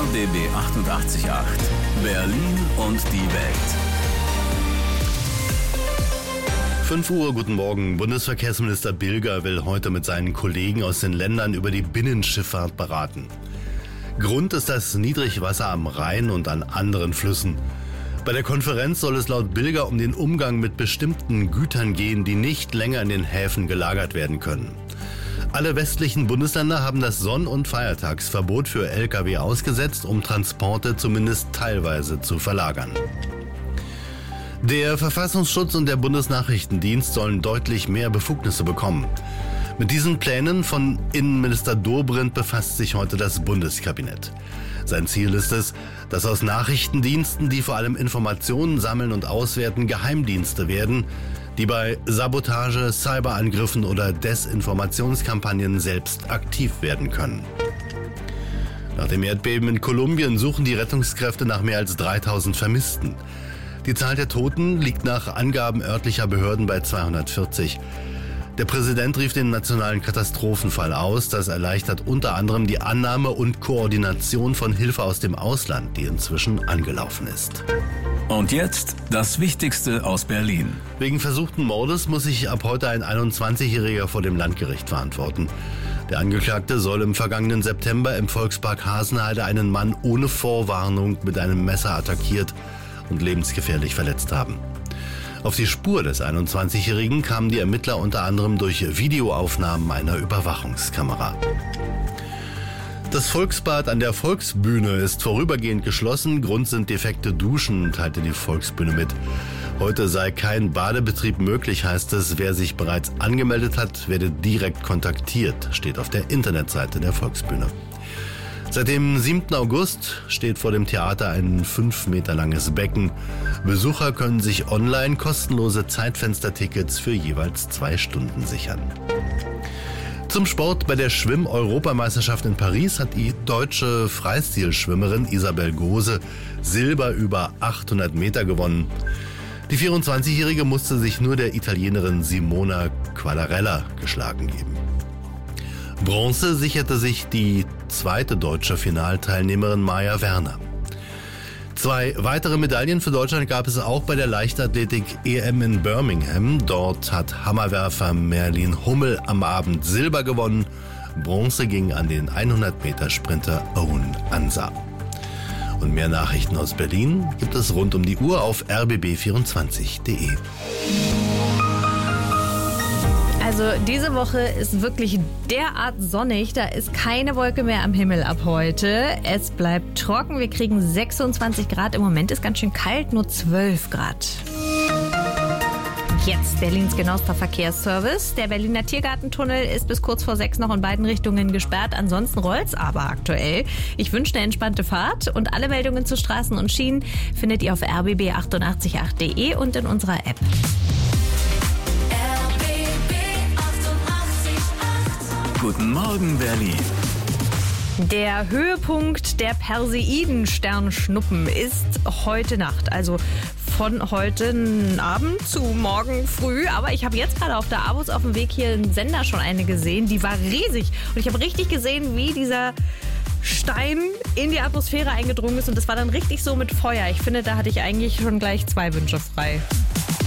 RBB 88.8. Berlin und die Welt. 5 Uhr, guten Morgen. Bundesverkehrsminister Bilger will heute mit seinen Kollegen aus den Ländern über die Binnenschifffahrt beraten. Grund ist das Niedrigwasser am Rhein und an anderen Flüssen. Bei der Konferenz soll es laut Bilger um den Umgang mit bestimmten Gütern gehen, die nicht länger in den Häfen gelagert werden können. Alle westlichen Bundesländer haben das Sonn- und Feiertagsverbot für Lkw ausgesetzt, um Transporte zumindest teilweise zu verlagern. Der Verfassungsschutz und der Bundesnachrichtendienst sollen deutlich mehr Befugnisse bekommen. Mit diesen Plänen von Innenminister Dobrindt befasst sich heute das Bundeskabinett. Sein Ziel ist es, dass aus Nachrichtendiensten, die vor allem Informationen sammeln und auswerten, Geheimdienste werden, die bei Sabotage, Cyberangriffen oder Desinformationskampagnen selbst aktiv werden können. Nach dem Erdbeben in Kolumbien suchen die Rettungskräfte nach mehr als 3000 Vermissten. Die Zahl der Toten liegt nach Angaben örtlicher Behörden bei 240. Der Präsident rief den nationalen Katastrophenfall aus. Das erleichtert unter anderem die Annahme und Koordination von Hilfe aus dem Ausland, die inzwischen angelaufen ist. Und jetzt das Wichtigste aus Berlin. Wegen versuchten Mordes muss sich ab heute ein 21-Jähriger vor dem Landgericht verantworten. Der Angeklagte soll im vergangenen September im Volkspark Hasenheide einen Mann ohne Vorwarnung mit einem Messer attackiert und lebensgefährlich verletzt haben. Auf die Spur des 21-Jährigen kamen die Ermittler unter anderem durch Videoaufnahmen einer Überwachungskamera. Das Volksbad an der Volksbühne ist vorübergehend geschlossen. Grund sind defekte Duschen, teilte die Volksbühne mit. Heute sei kein Badebetrieb möglich, heißt es. Wer sich bereits angemeldet hat, werde direkt kontaktiert, steht auf der Internetseite der Volksbühne. Seit dem 7. August steht vor dem Theater ein 5 Meter langes Becken. Besucher können sich online kostenlose Zeitfenstertickets für jeweils 2 Stunden sichern. Zum Sport: Bei der Schwimm-Europameisterschaft in Paris hat die deutsche Freistilschwimmerin Isabel Gose Silber über 800 Meter gewonnen. Die 24-Jährige musste sich nur der Italienerin Simona Quagliarella geschlagen geben. Bronze sicherte sich die zweite deutsche Finalteilnehmerin Maja Werner. 2 weitere Medaillen für Deutschland gab es auch bei der Leichtathletik-EM in Birmingham. Dort hat Hammerwerfer Merlin Hummel am Abend Silber gewonnen. Bronze ging an den 100-Meter-Sprinter Owen Ansa. Und mehr Nachrichten aus Berlin gibt es rund um die Uhr auf rbb24.de. Also diese Woche ist wirklich derart sonnig, da ist keine Wolke mehr am Himmel ab heute. Es bleibt trocken, wir kriegen 26 Grad, im Moment ist ganz schön kalt, nur 12 Grad. Jetzt Berlins genauester Verkehrsservice. Der Berliner Tiergartentunnel ist bis kurz vor 6 noch in beiden Richtungen gesperrt, ansonsten rollt's aber aktuell. Ich wünsche eine entspannte Fahrt und alle Meldungen zu Straßen und Schienen findet ihr auf rbb888.de und in unserer App. Guten Morgen, Berlin. Der Höhepunkt der Perseiden-Sternschnuppen ist heute Nacht, also von heute Abend zu morgen früh. Aber ich habe jetzt gerade auf der Abus auf dem Weg hier einen Sender schon eine gesehen, die war riesig. Und ich habe richtig gesehen, wie dieser Stein in die Atmosphäre eingedrungen ist und das war dann richtig so mit Feuer. Ich finde, da hatte ich eigentlich schon gleich 2 Wünsche frei.